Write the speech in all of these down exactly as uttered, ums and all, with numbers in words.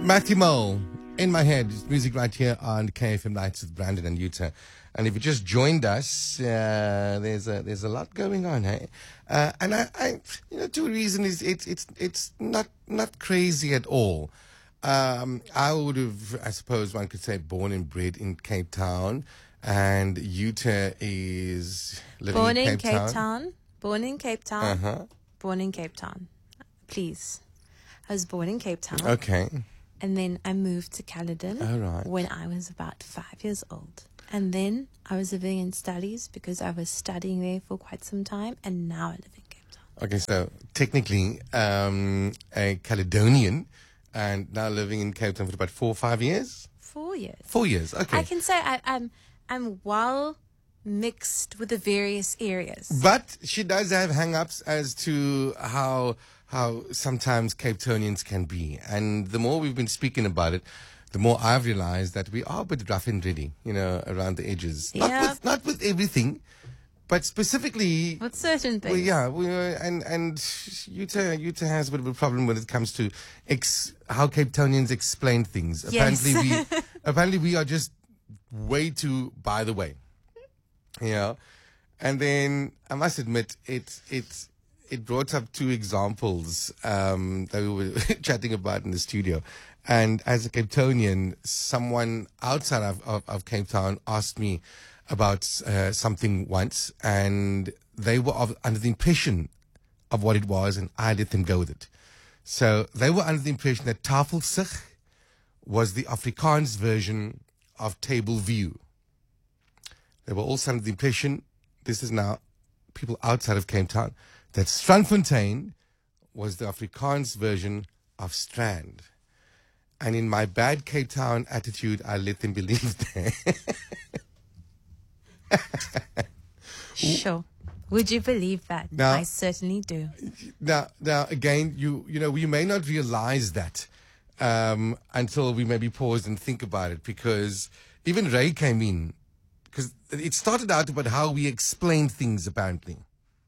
Matthew Mole, In My Head. It's music right here on K F M Nights with Brandon and Utah. And if you just joined us, uh, there's a there's a lot going on, hey. Uh, and I, I, you know, two reasons is it's it's it's not not crazy at all. Um, I would have, I suppose one could say, born and bred in Cape Town, and Utah is living born in Cape, in Cape Town. Town. Born in Cape Town. Uh-huh. Born in Cape Town. Please. I was born in Cape Town. Okay. And then I moved to Caledon All right. when I was about five years old. And then I was living in studies because I was studying there for quite some time. And now I live in Cape Town. Okay, so technically um, a Caledonian and now living in Cape Town for about four or five years? Four years. Four years, okay. I can say I, I'm I'm well mixed with the various areas. But she does have hang-ups as to how how sometimes Cape Townians can be. And the more we've been speaking about it, the more I've realized that we are a bit rough and ready, you know, around the edges. Not Yeah. with not with everything, but specifically With certain things. well, yeah, we are, and and Utah Utah has a bit of a problem when it comes to ex, how Cape Townians explain things. Yes. Apparently, we apparently we are just way too by the way, you know. And then I must admit, it it it brought up two examples um, that we were chatting about in the studio. And as a Cape Townian, someone outside of, of, of Cape Town asked me about uh, something once, and they were of, under the impression of what it was, and I let them go with it. So they were under the impression that Tafelsig was the Afrikaans version of Table View. They were also under the impression, this is now people outside of Cape Town, that Strandfontein was the Afrikaans version of Strand. And in my bad Cape Town attitude, I let them believe that. Sure. Would you believe that? Now- I certainly do. Now, now again, you you know, we may not realize that um, until we maybe pause and think about it, because even Ray came in, because it started out about how we explain things, apparently.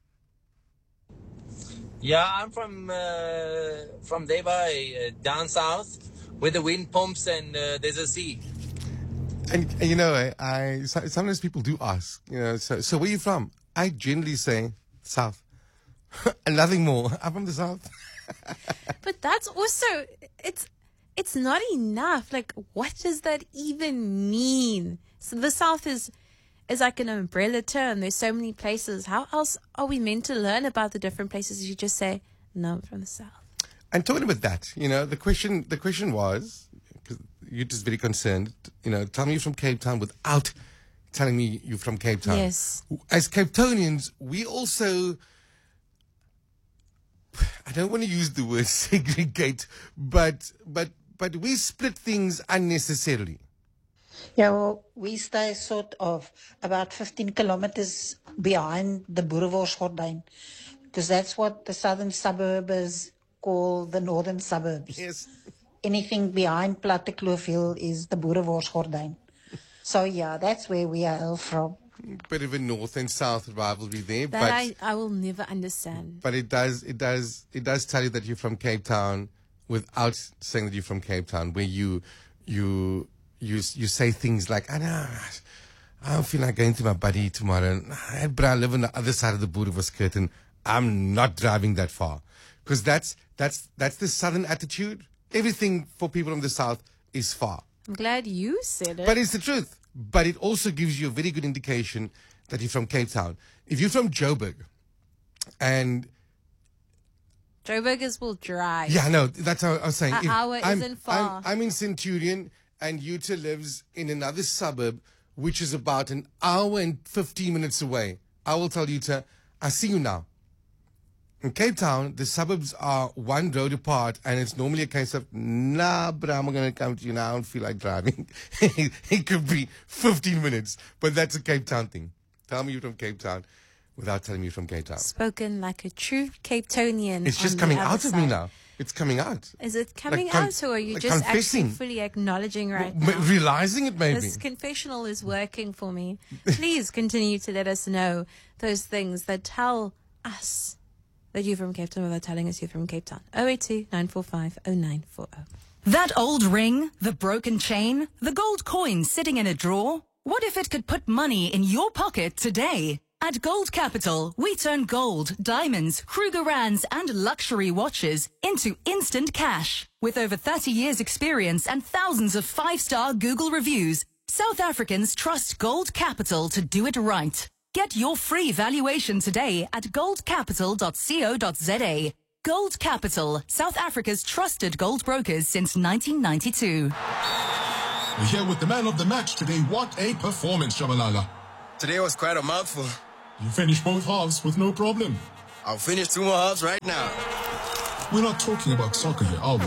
Yeah, I'm from uh, from there by uh, down south, where the wind pumps and uh, there's a sea. And, and you know, I, I so- sometimes people do ask, you know, so so where are you from? I generally say south, and nothing more. I'm from the south. But that's also it's it's not enough. Like, what does that even mean? So the South is is like an umbrella term. There's so many places. How else are we meant to learn about the different places? You just say, no, I'm from the South. And talking about that, you know, the question the question was, because you're just very concerned, you know, tell me you're from Cape Town without telling me you're from Cape Town. Yes. As Cape Townians, we also, I don't want to use the word segregate, but but but we split things unnecessarily. Yeah, well, we stay sort of about fifteen kilometers behind the Boereworsgordyn, because that's what the southern suburbs call the northern suburbs. Yes. Anything behind Platte Kloofhill is the Boereworsgordyn. So, yeah, that's where we are from. Bit of a north and south rivalry there, That but I, I will never understand. but it does it does it does tell you that you're from Cape Town without saying that you're from Cape Town, where you you you you say things like, I know, I don't feel like going to my buddy tomorrow. But I live on the other side of the Boereworsgordyn. I'm not driving that far, because that's that's that's the southern attitude. Everything for people from the south is far. I'm glad you said it. But it's the truth. But it also gives you a very good indication that you're from Cape Town. If you're from Joburg, and Joburgers will drive. yeah, no, that's how I was saying. An If hour I'm, isn't far. I'm, I'm in Centurion, and Utah lives in another suburb, which is about an hour and fifteen minutes away. I will tell Utah, I see you now. In Cape Town, the suburbs are one road apart, and it's normally a case of, nah, but I'm going to come to you now. I don't feel like driving. It could be fifteen minutes, but that's a Cape Town thing. Tell me you're from Cape Town without telling me you're from Cape Town. Spoken like a true Cape Townian. It's just on the coming other out of me side. now. It's coming out. Is it coming Like con- out, or are you like just confessing. actually fully acknowledging right M- now? Realizing it, maybe. This confessional is working for me. Please continue to let us know those things that tell us that you're from Cape Town without telling us you're from Cape Town. oh eight two, nine four five, oh nine four oh. That old ring, the broken chain, the gold coin sitting in a drawer. What if it could put money in your pocket today? At Gold Capital, we turn gold, diamonds, Krugerrands, and luxury watches into instant cash. With over thirty years experience and thousands of five-star Google reviews, South Africans trust Gold Capital to do it right. Get your free valuation today at gold capital dot co dot za. Gold Capital, South Africa's trusted gold brokers since nineteen ninety-two. We're here with the man of the match today. What a performance, Shabalala. Today was quite a mouthful. You finished both halves with no problem. I'll finish two more halves right now. We're not talking about soccer here, are we?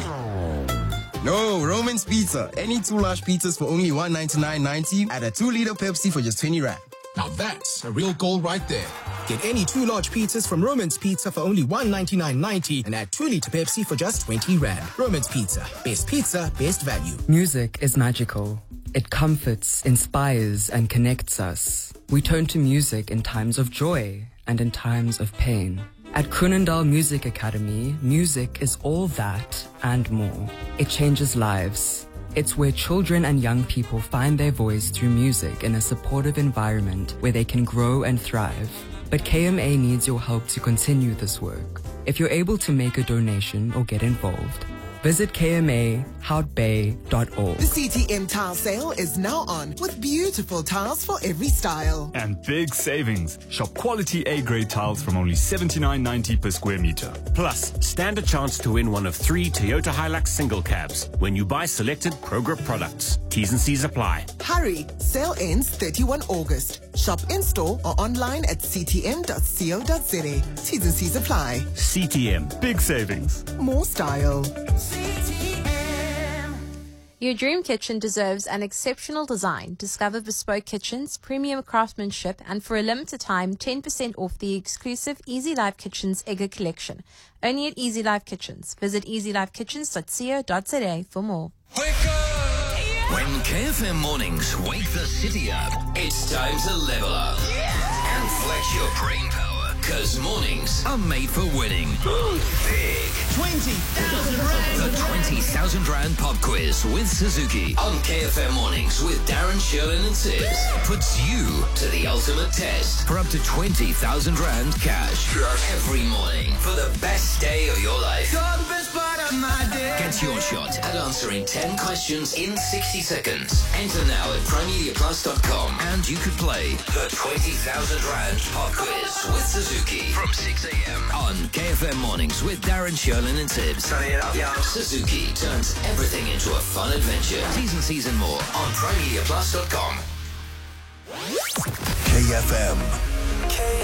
No, Roman's Pizza. Any two large pizzas for only one ninety-nine ninety. Add a two liter Pepsi for just twenty rand. Now that's a real goal right there. Get any two large pizzas from Roman's Pizza for only one ninety-nine ninety and add two liter Pepsi for just twenty rand. Roman's Pizza. Best pizza, best value. Music is magical. It comforts, inspires, and connects us. We turn to music in times of joy and in times of pain. At Krunendal Music Academy, music is all that and more. It changes lives. It's where children and young people find their voice through music in a supportive environment where they can grow and thrive. But K M A needs your help to continue this work. If you're able to make a donation or get involved, visit k m a hout bay dot org. The C T M tile sale is now on with beautiful tiles for every style. And big savings. Shop quality A-grade tiles from only seventy-nine ninety per square meter. Plus, stand a chance to win one of three Toyota Hilux single cabs when you buy selected Progrip products. T's and C's apply. Hurry! Sale ends thirty-first of August. Shop in-store or online at c t m dot co dot za. T's and C's apply. C T M. Big savings. More style. Your dream kitchen deserves an exceptional design. Discover bespoke kitchens, premium craftsmanship, and for a limited time, ten percent off the exclusive Easy Life Kitchens Egger collection. Only at Easy Life Kitchens. Visit easy life kitchens dot co dot za for more. When K F M mornings wake the city up, it's time to level up and flex your brain power. Cause mornings are made for winning. Big. twenty thousand rand. The twenty thousand rand pop quiz with Suzuki on K F M mornings with Darren, Sherlin and Tibbs puts you to the ultimate test for up to twenty thousand rand cash every morning for the best day of your life. Get your shot at answering ten questions in sixty seconds. Enter now at prime media plus dot com and you could play the twenty thousand rand pop quiz with Suzuki from six a.m. on K F M mornings with Darren, Sherlin and Tibbs. Turning it up, yeah. Suzuki turns everything into a fun adventure. T's and C's and more on prime media plus dot com. K F M.